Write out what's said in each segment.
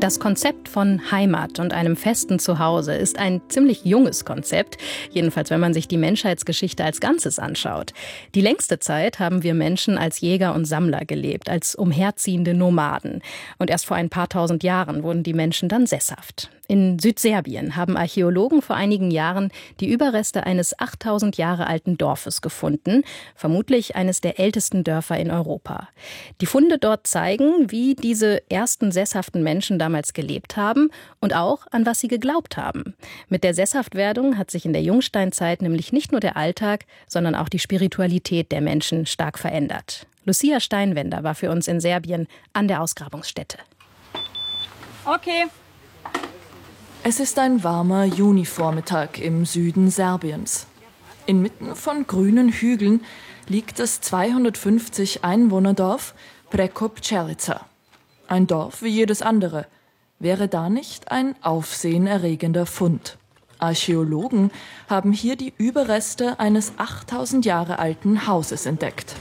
Das Konzept von Heimat und einem festen Zuhause ist ein ziemlich junges Konzept, jedenfalls wenn man sich die Menschheitsgeschichte als Ganzes anschaut. Die längste Zeit haben wir Menschen als Jäger und Sammler gelebt, als umherziehende Nomaden. Und erst vor ein paar tausend Jahren wurden die Menschen dann sesshaft. In Südserbien haben Archäologen vor einigen Jahren die Überreste eines 8000 Jahre alten Dorfes gefunden, vermutlich eines der ältesten Dörfer in Europa. Die Funde dort zeigen, wie diese ersten sesshaften Menschen damals gelebt haben und auch, an was sie geglaubt haben. Mit der Sesshaftwerdung hat sich in der Jungsteinzeit nämlich nicht nur der Alltag, sondern auch die Spiritualität der Menschen stark verändert. Lucia Steinwender war für uns in Serbien an der Ausgrabungsstätte. Okay. Es ist ein warmer Junivormittag im Süden Serbiens. Inmitten von grünen Hügeln liegt das 250 Einwohnerdorf Preko Pčelica. Ein Dorf wie jedes andere. Wäre da nicht ein aufsehenerregender Fund? Archäologen haben hier die Überreste eines 8000 Jahre alten Hauses entdeckt.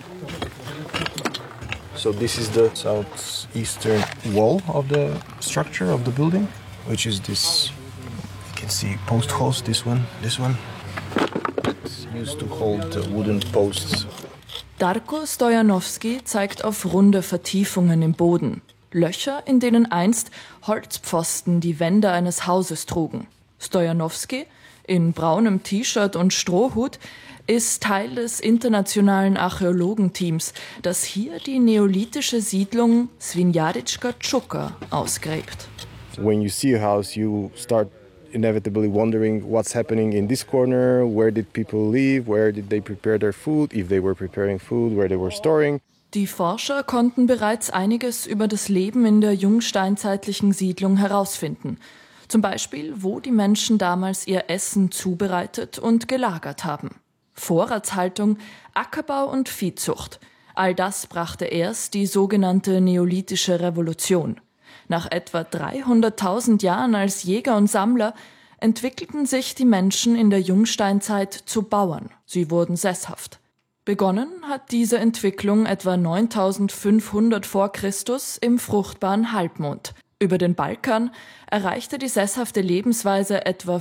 So this is the southeastern wall of the structure of the building, which is this, you can see post holes, this one. It's used to hold the wooden posts. Darko Stojanovski zeigt auf runde Vertiefungen im Boden. Löcher, in denen einst Holzpfosten die Wände eines Hauses trugen. Stojanovski, in braunem T-Shirt und Strohhut, ist Teil des internationalen Archäologenteams, das hier die neolithische Siedlung Svinjarička Čuka ausgräbt. When you see a house, you start inevitably wondering what's happening in this corner, where did people live, where did they prepare their food, if they were preparing food, where they were storing. Die Forscher konnten bereits einiges über das Leben in der jungsteinzeitlichen Siedlung herausfinden. Zum Beispiel, wo die Menschen damals ihr Essen zubereitet und gelagert haben. Vorratshaltung, Ackerbau und Viehzucht. All das brachte erst die sogenannte Neolithische Revolution. Nach etwa 300.000 Jahren als Jäger und Sammler entwickelten sich die Menschen in der Jungsteinzeit zu Bauern. Sie wurden sesshaft. Begonnen hat diese Entwicklung etwa 9500 vor Christus im fruchtbaren Halbmond. Über den Balkan erreichte die sesshafte Lebensweise etwa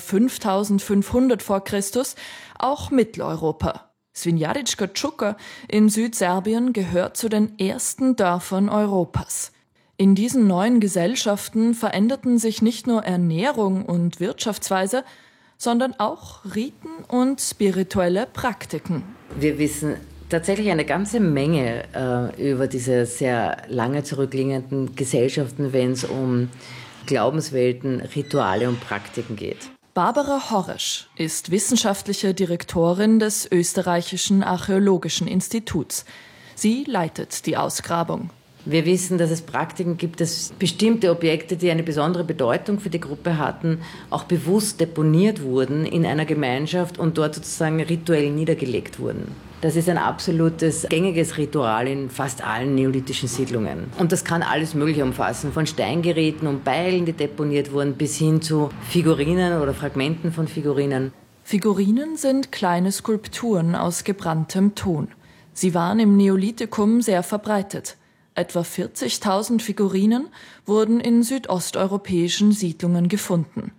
5500 vor Christus auch Mitteleuropa. Svinjarička Čuka in Südserbien gehört zu den ersten Dörfern Europas. In diesen neuen Gesellschaften veränderten sich nicht nur Ernährung und Wirtschaftsweise, sondern auch Riten und spirituelle Praktiken. Wir wissen tatsächlich eine ganze Menge über diese sehr lange zurückliegenden Gesellschaften, wenn es um Glaubenswelten, Rituale und Praktiken geht. Barbara Horesch ist wissenschaftliche Direktorin des Österreichischen Archäologischen Instituts. Sie leitet die Ausgrabung. Wir wissen, dass es Praktiken gibt, dass bestimmte Objekte, die eine besondere Bedeutung für die Gruppe hatten, auch bewusst deponiert wurden in einer Gemeinschaft und dort sozusagen rituell niedergelegt wurden. Das ist ein absolutes gängiges Ritual in fast allen neolithischen Siedlungen. Und das kann alles Mögliche umfassen, von Steingeräten und Beilen, die deponiert wurden, bis hin zu Figurinen oder Fragmenten von Figurinen. Figurinen sind kleine Skulpturen aus gebranntem Ton. Sie waren im Neolithikum sehr verbreitet. Etwa 40.000 Figurinen wurden in südosteuropäischen Siedlungen gefunden.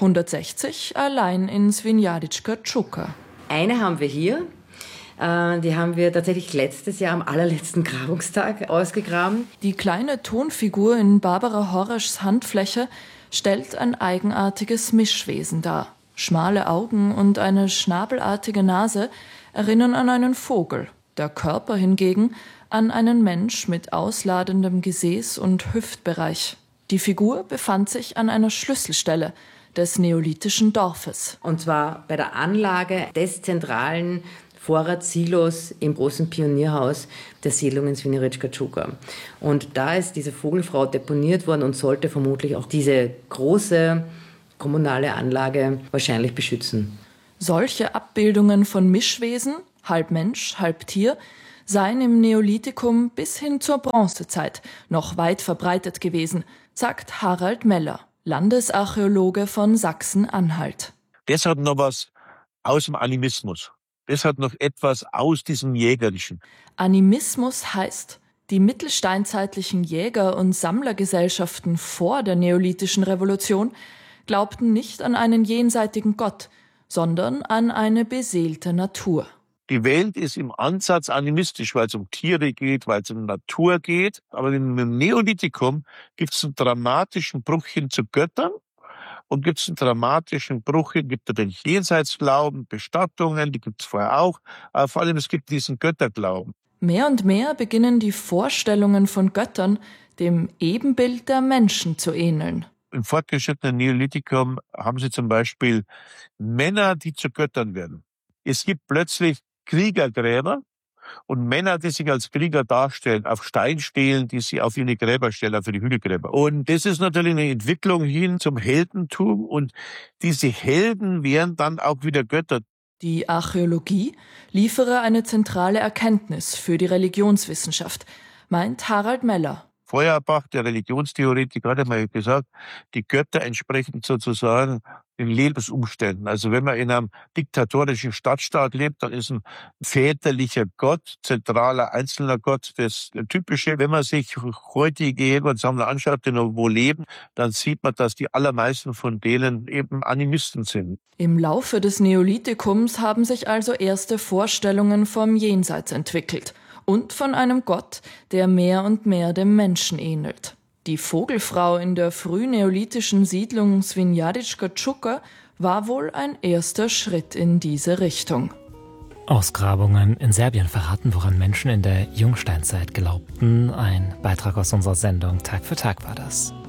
160 allein in Svinjarička Čuka. Eine haben wir hier. Die haben wir tatsächlich letztes Jahr am allerletzten Grabungstag ausgegraben. Die kleine Tonfigur in Barbara Horeschs Handfläche stellt ein eigenartiges Mischwesen dar. Schmale Augen und eine schnabelartige Nase erinnern an einen Vogel. Der Körper hingegen an einen Mensch mit ausladendem Gesäß und Hüftbereich. Die Figur befand sich an einer Schlüsselstelle des neolithischen Dorfes. Und zwar bei der Anlage des zentralen Vorratssilos im großen Pionierhaus der Siedlung in Svinjarička Čuka. Und da ist diese Vogelfrau deponiert worden und sollte vermutlich auch diese große kommunale Anlage wahrscheinlich beschützen. Solche Abbildungen von Mischwesen, halb Mensch, halb Tier, seien im Neolithikum bis hin zur Bronzezeit noch weit verbreitet gewesen, sagt Harald Meller, Landesarchäologe von Sachsen-Anhalt. Das hat noch was aus dem Animismus. Das hat noch etwas aus diesem Jägerlichen. Animismus heißt, Die mittelsteinzeitlichen Jäger- und Sammlergesellschaften vor der neolithischen Revolution glaubten nicht an einen jenseitigen Gott, sondern an eine beseelte Natur. Die Welt ist im Ansatz animistisch, weil es um Tiere geht, weil es um Natur geht. Aber im Neolithikum gibt es einen dramatischen Bruch hin zu Göttern und gibt es einen dramatischen Bruch hin, gibt es den Jenseitsglauben, Bestattungen, die gibt es vorher auch. Aber vor allem es gibt diesen Götterglauben. Mehr und mehr beginnen die Vorstellungen von Göttern dem Ebenbild der Menschen zu ähneln. Im fortgeschrittenen Neolithikum haben sie zum Beispiel Männer, die zu Göttern werden. Es gibt plötzlich Kriegergräber und Männer, die sich als Krieger darstellen, auf Steinstelen, die sie auf ihre Gräber stellen, auf ihre Hügelgräber. Und das ist natürlich eine Entwicklung hin zum Heldentum und diese Helden wären dann auch wieder Götter. Die Archäologie liefere eine zentrale Erkenntnis für die Religionswissenschaft, meint Harald Meller. Feuerbach, der Religionstheoretiker, hat einmal gesagt, die Götter entsprechen sozusagen den Lebensumständen. Also wenn man in einem diktatorischen Stadtstaat lebt, dann ist ein väterlicher Gott, zentraler einzelner Gott das Typische. Wenn man sich heutige Jäger und Sammler anschaut, die noch wo leben, dann sieht man, dass die allermeisten von denen eben Animisten sind. Im Laufe des Neolithikums haben sich also erste Vorstellungen vom Jenseits entwickelt. Und von einem Gott, der mehr und mehr dem Menschen ähnelt. Die Vogelfrau in der frühneolithischen Siedlung Svinjarička Čuka war wohl ein erster Schritt in diese Richtung. Ausgrabungen in Serbien verraten, woran Menschen in der Jungsteinzeit glaubten. Ein Beitrag aus unserer Sendung Tag für Tag war das.